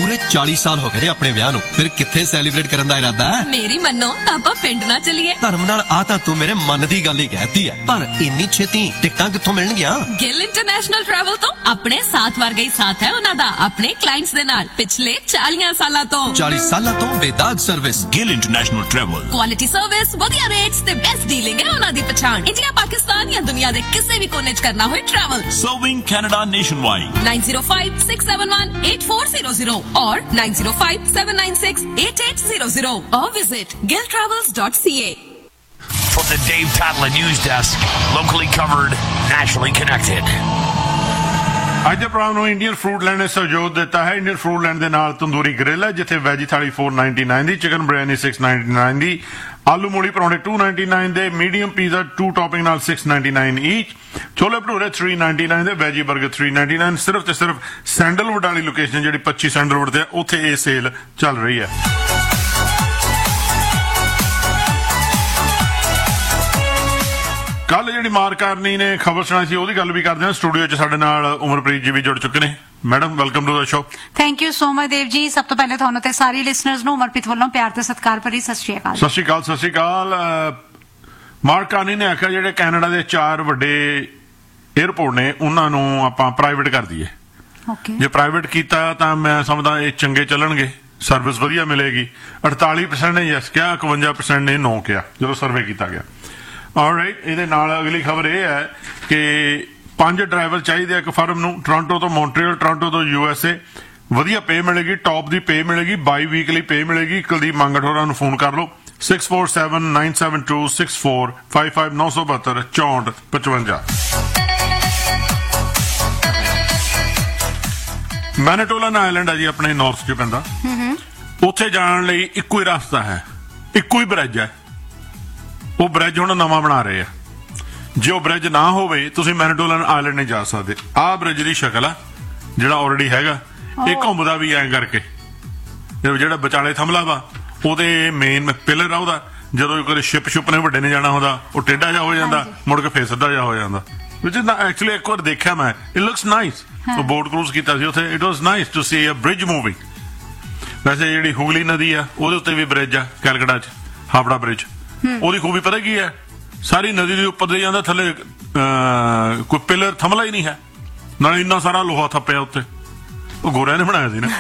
ਪੂਰੇ 40 ਸਾਲ ਹੋ ਗਏ ਨੇ ਆਪਣੇ ਵਿਆਹ ਨੂੰ, ਫਿਰ ਕਿੱਥੇ ਸੈਲੀਬ੍ਰੇਟ ਕਰਨ ਦਾ ਇਰਾਦਾ ਹੈ? ਮੇਰੀ ਮੰਨੋ ਆਪਾਂ ਪਿੰਡ ਨਾ ਚੱਲੀਏ। ਧਰਮ ਨਾਲ ਆ ਤਾਂ ਤੂੰ ਮੇਰੇ ਮਨ ਦੀ ਗੱਲ ਹੀ ਕਹਿਤੀ ਹੈ, ਪਰ ਇੰਨੀ ਛੇਤੀ ਟਿਕਟਾਂ ਕਿੱਥੋਂ ਮਿਲਣਗੀਆਂ? ਗਿੱਲ ਇੰਟਰਨੈਸ਼ਨਲ ਟਰੈਵਲ ਤੋਂ। ਆਪਣੇ ਸਾਥ ਵਰਗਾ ਹੀ ਸਾਥ ਹੈ ਉਹਨਾਂ ਦਾ ਆਪਣੇ ਕਲਾਇੰਟਸ ਦੇ ਨਾਲ ਪਿਛਲੇ 40 ਸਾਲਾਂ ਤੋਂ। 40 ਸਾਲਾਂ ਤੋਂ ਬੇਦਾਗ service. Gill international travel. Quality service, ਵਧੀਆ ਰੇਟਸ ਤੇ ਬੈਸਟ ਡੀਲਿੰਗ ਹੈ ਉਹਨਾਂ ਦੀ ਪਛਾਣ। ਇੰਡੀਆ, ਪਾਕਿਸਤਾਨ ਜਾਂ ਦੁਨੀਆ ਦੇ ਕਿਸੇ ਵੀ ਕੋਨੇ 'ਚ ਕਰਨਾ ਹੋਏ travel. Serving Canada nationwide. 9056718400 or 9057968800 or visit gilltravels.ca. From the Dave Tadler News Desk, locally covered, nationally connected. ਅੱਜ ਦੇ ਪ੍ਰੋਗਰਾਮ ਨੂੰ ਇੰਡੀਅਨ ਫੂਡ ਲੈਂਡ ਨੇ ਸਹਿਯੋਗ ਦਿੱਤਾ ਹੈ। ਇੰਡੀਅਨ ਫੂਡ ਲੈਂਡ ਦੇ ਨਾਲ ਤੰਦੂਰੀ ਗ੍ਰਿਲ ਹੈ, ਜਿੱਥੇ ਵੈਜੀ ਥਾਲੀ 499 ਦੀ, ਚਿਕਨ ਬਿਰਿਆਨੀ 699 ਦੀ, ਆਲੂ ਮੂਲੀ ਪਰੌਂਠੇ 299 ਦੇ, ਮੀਡੀਅਮ ਪੀਜ਼ਾ 2 ਟੌਪਿੰਗ ਨਾਲ 699 ਈਚ, ਛੋਲੇ ਭਟੂਰੇ 399 ਦੇ, ਵੈਜੀ 버ਗਰ 399। ਸਿਰਫ ਤੇ ਸਿਰਫ ਸੈਂਡਲਵੁੱਡ ਵਾਲੀ ਲੋਕੇਸ਼ਨ ਜਿਹੜੀ 25 ਸੈਂਡਲਵੁੱਡ ਤੇ, ਉੱਥੇ ਇਹ ਸੇਲ ਚੱਲ ਰਹੀ ਹੈ। ਕੱਲ ਜਿਹੜੀ ਮਾਰ ਕਾਰਨੀ ਨੇ ਖਬਰ ਸੁਣਾਈ ਸੀ, ਉਹਦੀ ਗੱਲ ਵੀ ਕਰਦੇ ਹਾਂ। ਸਟੂਡੀਓ 'ਚ ਸਾਡੇ ਨਾਲ ਉਮਰਪ੍ਰੀਤ ਜੀ ਵੀ ਜੁੜ ਚੁੱਕੇ ਨੇ। Madam, welcome to the show. Thank you so much Dev ji. ਸਭ ਤੋਂ ਪਹਿਲੇ ਤੁਹਾਨੂੰ ਤੇ ਸਾਰੇ ਲਿਸਨਰਸ ਨੂੰ ਉਮਰਪ੍ਰੀਤ ਵੱਲੋਂ ਪਿਆਰ ਤੇ ਸਤਿਕਾਰ ਭਰੀ ਸਤਿ ਸ਼੍ਰੀ ਅਕਾਲ। ਸਤਿ ਸ਼੍ਰੀ ਅਕਾਲ, ਸਤਿ ਸ਼੍ਰੀ ਅਕਾਲ। ਮਾਰ ਕਾਰਨੀ ਨੇ ਆਖਿਆ ਜਿਹੜੇ ਕੈਨੇਡਾ ਦੇ 4 ਵੱਡੇ 에ਅਰਪੋਰਟ ਨੇ ਉਹਨਾਂ ਨੂੰ ਆਪਾਂ ਪ੍ਰਾਈਵੇਟ ਕਰ ਦਈਏ। ਓਕੇ, ਜੇ ਪ੍ਰਾਈਵੇਟ ਕੀਤਾ ਤਾਂ ਮੈਂ ਸਮਝਦਾ ਇਹ ਚੰਗੇ ਚੱਲਣਗੇ, ਸਰਵਿਸ ਵਧੀਆ ਮਿਲੇਗੀ। 48% ਨੇ ਯੈਸ ਕਿਹਾ, 51% ਨੇ ਨੋ ਕਿਹਾ ਜਦੋਂ ਸਰਵੇ ਕੀਤਾ ਗਿਆ। ਆਲਰਾਈਟ, ਇਹਦੇ ਨਾਲ ਅਗਲੀ ਖਬਰ ਇਹ ਹੈ ਕਿ 5 ਡਰਾਈਵਰ ਚਾਹੀਦੇ ਇੱਕ ਫਰਮ ਨੂੰ, ਟੋਰਾਂਟੋ ਤੋਂ ਮੌਂਟਰੀਅਲ, ਟੋਰਾਂਟੋ ਤੋਂ USA। ਵਧੀਆ ਪੇ ਮਿਲੇਗੀ, ਟੌਪ ਦੀ ਪੇ ਮਿਲੇਗੀ, ਬਾਈ ਵੀਕਲੀ ਪੇ ਮਿਲੇਗੀ। ਕੁਲਦੀਪ ਮੰਗਟ ਹੋਰਾਂ ਨੂੰ ਫੋਨ ਕਰ ਲਓ 6479726455 972 6455। ਮੈਨੀਟੋਲਾ ਆਈਲੈਂਡ ਹੈ ਜੀ, ਆਪਣੇ ਨਾਰਥ 'ਚ ਪੈਂਦਾ। ਉੱਥੇ ਜਾਣ ਲਈ ਇੱਕੋ ਹੀ ਰਸਤਾ ਹੈ, ਇੱਕੋ ਹੀ ਬ੍ਰਿਜ ਹੈ। ਉਹ ਬ੍ਰਿਜ ਹੁਣ ਨਵਾਂ ਬਣਾ ਰਹੇ ਆ। ਜੇ ਉਹ ਬ੍ਰਿਜ ਨਾ ਹੋਵੇ ਤੁਸੀਂ ਮੈਨੀਟੋਲਾ ਆਈਲੈਂਡ ਨਹੀਂ ਜਾ ਸਕਦੇ। ਆਹ ਬ੍ਰਿਜ ਦੀ ਸ਼ਕਲ ਆ ਜਿਹੜਾ ਆਲਰੇਡੀ ਹੈਗਾ। ਇਹ ਘੁੰਮਦਾ ਵੀ ਐਂ ਕਰਕੇ, ਜਿਹੜਾ ਵਿਚਾਲੇ ਥੰਮਲਾ ਵਾ ਉਹਦੇ ਮੇਨ ਪਿਲਰ ਆ ਉਹਦਾ। ਜਦੋਂ ਕਦੇ ਸ਼ਿਪ ਨੇ ਵੱਡੇ ਨੇ ਜਾਣਾ ਹੁੰਦਾ, ਉਹ ਟੇਢਾ ਜਿਹਾ ਹੋ ਜਾਂਦਾ, ਮੁੜ ਕੇ ਫੇਰ ਸਿੱਧਾ ਜਿਹਾ ਹੋ ਜਾਂਦਾ। ਵਿਚ ਐਕਚੁਅਲੀ ਇੱਕ ਵਾਰ ਦੇਖਿਆ ਮੈਂ, ਇਟ ਲੁਕਸ ਨਾਈਸ। ਉਹ ਬੋਟ ਕਰੂਜ਼ ਕੀਤਾ ਸੀ ਉੱਥੇ, it was nice to C a bridge moving. ਵੈਸੇ ਜਿਹੜੀ ਹੁਗਲੀ ਨਦੀ ਆ ਉਹਦੇ ਉੱਤੇ ਵੀ ਬ੍ਰਿਜ ਆ ਕੈਲਕਟਾ 'ਚ, ਹਾਵੜਾ ਬ੍ਰਿਜ। ਉਹਦੀ ਖੂਬੀ ਪਤਾ ਕੀ ਹੈ? ਸਾਰੀ ਨਦੀ ਦੇ ਉੱਪਰ ਦੇ ਜਾਂਦਾ, ਥੱਲੇ ਕੋਈ ਪਿਲਰ ਥੰਮਲਾ ਹੀ ਨਹੀਂ ਹੈ, ਨਾਲੇ ਇੰਨਾ ਸਾਰਾ ਲੋਹਾ ਥੱਪਿਆ ਉੱਤੇ। ਉਹ ਗੋਰਿਆਂ ਨੇ ਬਣਾਇਆ ਸੀ ਨਾ।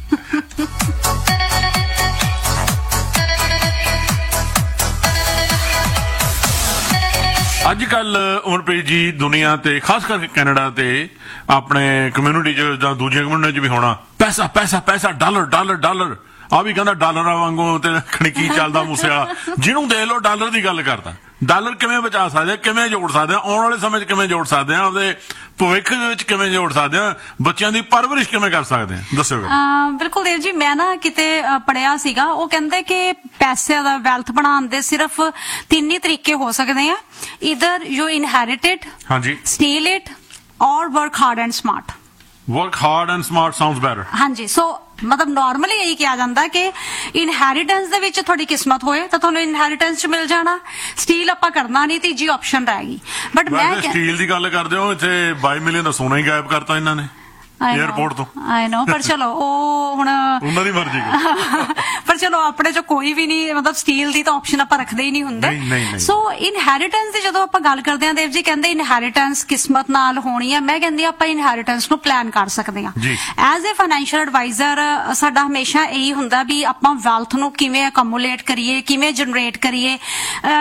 ਅੱਜ ਕੱਲ ਉਮਰਪ੍ਰੀਤ ਜੀ ਦੁਨੀਆ ਤੇ, ਖਾਸ ਕਰਕੇ ਕੈਨੇਡਾ ਤੇ ਆਪਣੇ ਕਮਿਊਨਿਟੀ 'ਚ ਜਾਂ ਦੂਜੀਆਂ ਕਮਿਊਨਿਟੀ 'ਚ ਵੀ ਹੋਣਾ, ਪੈਸਾ ਪੈਸਾ ਪੈਸਾ, ਡਾਲਰ ਡਾਲਰ ਡਾਲਰ। ਆ ਵੀ ਕਹਿੰਦਾ ਡਾਲਰਾਂ ਵਾਂਗੂ ਤੇ ਖਣਕੀ ਚੱਲਦਾ ਮੂਸੇ ਵਾਲਾ। ਜਿਹਨੂੰ ਦੇਖ ਲਓ ਡਾਲਰ ਦੀ ਗੱਲ ਕਰਦਾ। ਡਾਲਰ ਕਿਵੇਂ ਬਚਾ ਸਕਦੇ, ਕਿਵੇਂ ਜੋੜ ਸਕਦੇ ਆ, ਆਉਣ ਵਾਲੇ ਸਮੇਂ 'ਚ ਕਿਵੇਂ ਜੋੜ ਸਕਦੇ ਆ, ਉਹਦੇ ਭਵਿੱਖ ਵਿੱਚ ਕਿਵੇਂ ਜੋੜ ਸਕਦੇ ਆ, ਬੱਚਿਆਂ ਦੀ ਪਰਵਰਿਸ਼ ਕਿਵੇਂ ਕਰ ਸਕਦੇ ਆ, ਦੱਸੋ। ਬਿਲਕੁਲ ਦੇਵ ਜੀ, ਮੈਂ ਨਾ ਕਿਤੇ ਪੜਿਆ ਸੀਗਾ, ਉਹ ਕਹਿੰਦੇ ਕਿ ਪੈਸੇ ਦਾ ਵੈਲਥ ਬਣਾਉਣ ਦੇ ਸਿਰਫ 3 ਹੀ ਤਰੀਕੇ ਹੋ ਸਕਦੇ ਆ। ਈਦਰ ਯੂ ਇਨਹੈਰਿਟਡ, ਹਾਂਜੀ, ਸਟੀਲ ਇਟ, ਔਰ work hard and smart. Work hard and smart sounds better. ਹਾਂਜੀ, ਸੋ ਮਤਲਬ ਨਾਰਮਲੀ ਇਹੀ ਕਿਹਾ ਜਾਂਦਾ ਕਿ ਇਨਹੈਰੀਟੈਂਸ ਦੇ ਵਿੱਚ ਤੁਹਾਡੀ ਕਿਸਮਤ ਹੋਏ ਤਾਂ ਤੁਹਾਨੂੰ ਇਨਹੈਰੀਟੈਂਸ 'ਚ ਮਿਲ ਜਾਣਾ। ਸਟੀਲ ਆਪਾਂ ਕਰਨਾ ਨਹੀਂ, ਤੀਜੀ ਆਪਸ਼ਨ ਰਹੇਗੀ। ਬਟ ਮੈਂ ਸਟੀਲ ਦੀ ਗੱਲ ਕਰਦੇ ਹੋ, ਇੱਥੇ 22 ਮਿਲੀਅਨ ਦਾ ਸੋਨਾ ਹੀ ਗਾਇਬ ਕਰਤਾ ਇਹਨਾਂ ਨੇ 에ਅਰਪੋਰਟ ਤੋਂ। ਆਈ ਨੋ, ਪਰ ਚਲੋ ਉਹ ਹੁਣ ਉਹਨਾਂ ਦੀ ਮਰਜ਼ੀ। ਪਰ ਚਲੋ ਆਪਣੇ 'ਚ ਕੋਈ ਵੀ ਨਹੀਂ, ਮਤਲਬ ਸਟੀਲ ਦੀ ਤਾਂ ਆਪਸ਼ਨ ਆਪਾਂ ਰੱਖਦੇ ਹੀ ਨਹੀਂ ਹੁੰਦੇ। ਸੋ ਇਨਹੈਰੀਟੈਂਸ ਦੀ ਜਦੋਂ ਆਪਾਂ ਗੱਲ ਕਰਦੇ ਹਾਂ, ਦੇਵ ਜੀ ਕਹਿੰਦੇ ਇਨਹੈਰੀਟੈਂਸ ਕਿਸਮਤ ਨਾਲ ਹੋਣੀ ਹੈ। ਮੈਂ ਕਹਿੰਦੀ ਆਪਾਂ ਇਨਹੈਰੀਟੈਂਸ ਨੂੰ ਪਲਾਨ ਕਰ ਸਕਦੇ ਹਾਂ। ਐਜ਼ ਏ ਫਾਈਨੈਂਸ਼ੀਅਲ ਐਡਵਾਈਜ਼ਰ ਸਾਡਾ ਹਮੇਸ਼ਾ ਇਹੀ ਹੁੰਦਾ ਵੀ ਆਪਾਂ ਵੈਲਥ ਨੂੰ ਕਿਵੇਂ ਅਕਮੂਲੇਟ ਕਰੀਏ, ਕਿਵੇਂ ਜਨਰੇਟ ਕਰੀਏ।